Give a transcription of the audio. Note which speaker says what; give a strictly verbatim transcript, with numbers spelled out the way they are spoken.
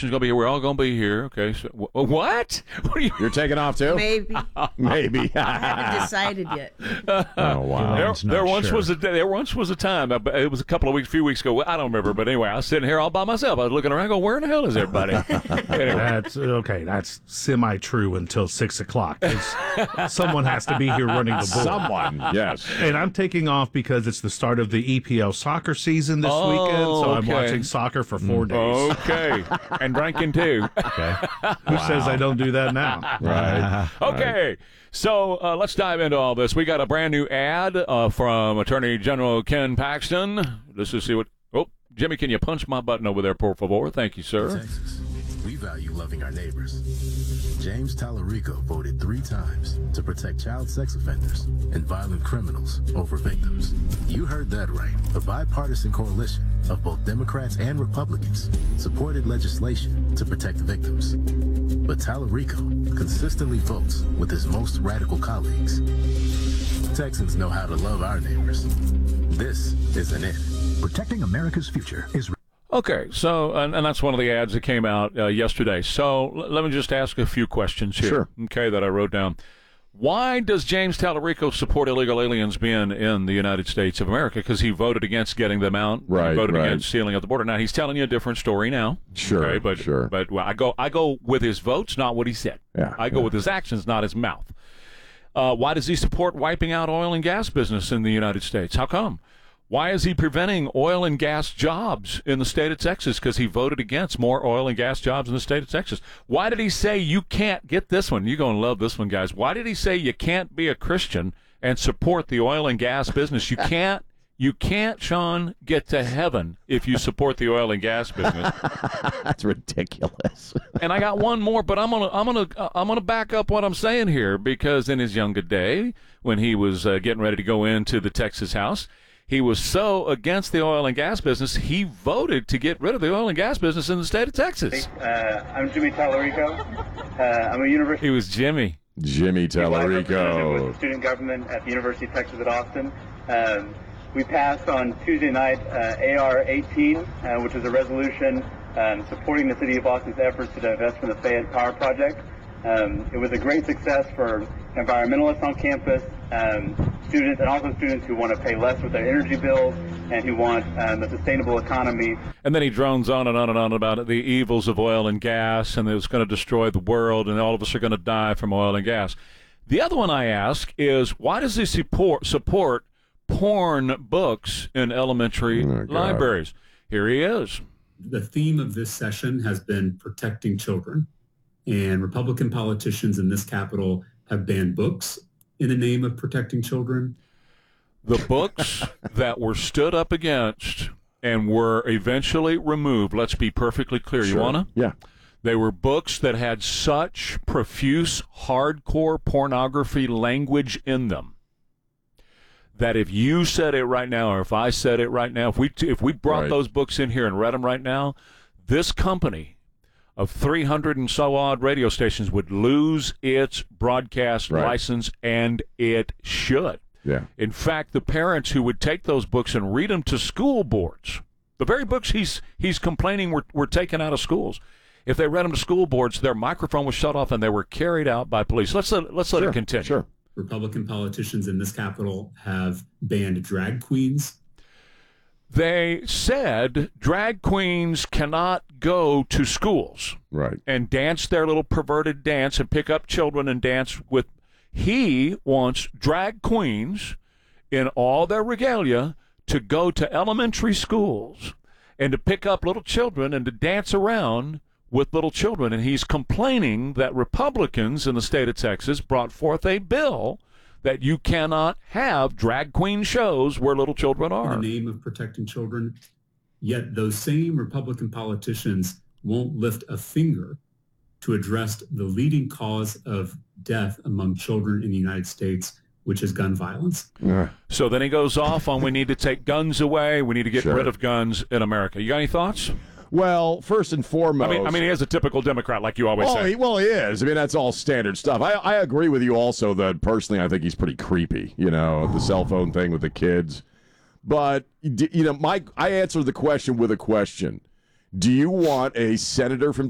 Speaker 1: Christians going to be here. We're all going to be here. Okay. So, wh- what? What are you?
Speaker 2: You're taking off too?
Speaker 3: Maybe.
Speaker 2: Maybe.
Speaker 3: I haven't decided yet.
Speaker 2: Oh wow.
Speaker 1: There,
Speaker 4: Elon's not
Speaker 1: there once
Speaker 4: sure.
Speaker 1: was a there once was a time. uh, It was a couple of weeks, few weeks ago. I don't remember, but anyway, I was sitting here all by myself. I was looking around, going, "Where in the hell is everybody?" Anyway.
Speaker 4: That's okay. That's semi-true until six o'clock. It's- Someone has to be here running the board.
Speaker 2: Someone. Yes.
Speaker 4: And I'm taking off because it's the start of the E P L soccer season this
Speaker 1: Oh,
Speaker 4: weekend, so I'm
Speaker 1: okay.
Speaker 4: watching soccer for four days.
Speaker 1: Okay, and drinking too.
Speaker 4: Okay. Who says I don't do that now?
Speaker 2: Right.
Speaker 1: Okay, so uh, let's dive into all this. We got a brand new ad uh, from Attorney General Ken Paxton. Let's just see what. Oh, Jimmy, can you punch my button over there, por favor? Thank you, sir.
Speaker 5: Texas, we value loving our neighbors. James Tallarico voted three times to protect child sex offenders and violent criminals over victims. You heard that right. A bipartisan coalition of both Democrats and Republicans supported legislation to protect victims. But Tallarico consistently votes with his most radical colleagues. Texans know how to love our neighbors. This isn't it.
Speaker 6: Protecting America's future is...
Speaker 1: Okay, so, and, and that's one of the ads that came out uh, yesterday. So l- let me just ask a few questions here,
Speaker 2: Sure.
Speaker 1: okay, that I wrote down. Why does James Tallarico support illegal aliens being in the United States of America? Because he voted against getting them out.
Speaker 2: Right,
Speaker 1: He voted
Speaker 2: right.
Speaker 1: against sealing up the border. Now, he's telling you a different story now.
Speaker 2: Sure,
Speaker 1: Okay, but,
Speaker 2: sure.
Speaker 1: But well, I go I go with his votes, not what he said.
Speaker 2: Yeah,
Speaker 1: I go
Speaker 2: yeah.
Speaker 1: with his actions, not his mouth. Uh, why does he support wiping out oil and gas business in the United States? How come? Why is he preventing oil and gas jobs in the state of Texas? Because he voted against more oil and gas jobs in the state of Texas. Why did he say you can't get this one? You're going to love this one, guys. Why did he say you can't be a Christian and support the oil and gas business? You can't. You can't, Sean, get to heaven if you support the oil and gas business.
Speaker 2: That's ridiculous.
Speaker 1: And I got one more, but I'm gonna I'm gonna uh, I'm gonna back up what I'm saying here, because in his younger day, when he was uh, getting ready to go into the Texas House, he was so against the oil and gas business, he voted to get rid of the oil and gas business in the state of Texas.
Speaker 7: Uh, I'm Jimmy Tallarico. Uh, I'm a university
Speaker 1: He was Jimmy.
Speaker 2: Jimmy
Speaker 7: vice representative with
Speaker 2: Tallarico.
Speaker 7: the student government at the University of Texas at Austin. Um, we passed on Tuesday night uh, A R eighteen, uh, which is a resolution um, supporting the city of Austin's efforts to divest from the Fayette Power Project. Um, it was a great success for environmentalists on campus, um, students, and also students who want to pay less with their energy bills and who want um, a sustainable economy.
Speaker 1: And then he drones on and on and on about the evils of oil and gas, and it's going to destroy the world, and all of us are going to die from oil and gas. The other one I ask is, why does he support support porn books in elementary
Speaker 2: Oh, God.
Speaker 1: libraries? Here he is.
Speaker 8: The theme of this session has been protecting children, and Republican politicians in this Capitol have banned books in the name of protecting children.
Speaker 1: The books that were stood up against and were eventually removed, let's be perfectly clear. You
Speaker 2: Sure.
Speaker 1: want to?
Speaker 2: Yeah.
Speaker 1: They were books that had such profuse, hardcore pornography language in them that if you said it right now, or if I said it right now, if we if we brought
Speaker 2: Right.
Speaker 1: those books in here and read them right now, this company of three hundred and so odd radio stations would lose its broadcast
Speaker 2: Right.
Speaker 1: license, and it should.
Speaker 2: Yeah.
Speaker 1: In fact, the parents who would take those books and read them to school boards, the very books he's he's complaining were, were taken out of schools, if they read them to school boards, their microphone was shut off and they were carried out by police. Let's let, let's let
Speaker 2: Sure.
Speaker 1: it continue.
Speaker 2: Sure.
Speaker 8: Republican politicians in this Capitol have banned drag queens.
Speaker 1: They said drag queens cannot go to schools
Speaker 2: Right.
Speaker 1: and dance their little perverted dance and pick up children and dance with. He wants drag queens in all their regalia to go to elementary schools and to pick up little children and to dance around with little children. And he's complaining that Republicans in the state of Texas brought forth a bill that you cannot have drag queen shows where little children
Speaker 8: in
Speaker 1: are.
Speaker 8: the name of protecting children, yet those same Republican politicians won't lift a finger to address the leading cause of death among children in the United States, which is gun violence.
Speaker 2: Uh,
Speaker 1: So then he goes off on we need to take guns away, we need to get
Speaker 2: Sure.
Speaker 1: rid of guns in America. You got any thoughts?
Speaker 2: well, first and foremost.
Speaker 1: I mean, I mean, he is a typical Democrat, like you always
Speaker 2: well,
Speaker 1: say.
Speaker 2: he, well, he is. I mean, that's all standard stuff. I, I agree with you also that personally I think he's pretty creepy, you know, the cell phone thing with the kids. But, you know, Mike, I answered the question with a question. Do you want a senator from